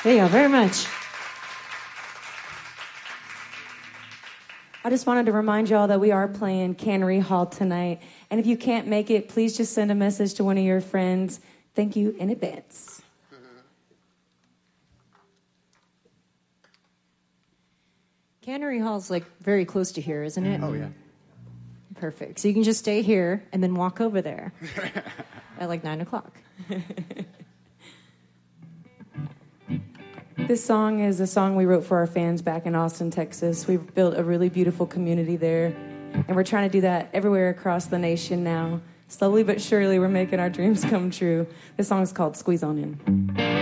Thank you very much. I just wanted to remind y'all that we are playing Cannery Hall tonight. And if you can't make it, please just send a message to one of your friends. Thank you in advance. Cannery Hall's like very close to here, isn't it? Oh, yeah. Perfect. So you can just stay here and then walk over there at like 9 o'clock. This song is a song we wrote for our fans back in Austin, Texas. We've built a really beautiful community there, and we're trying to do that everywhere across the nation now. Slowly but surely, we're making our dreams come true. This song is called Squeeze On In.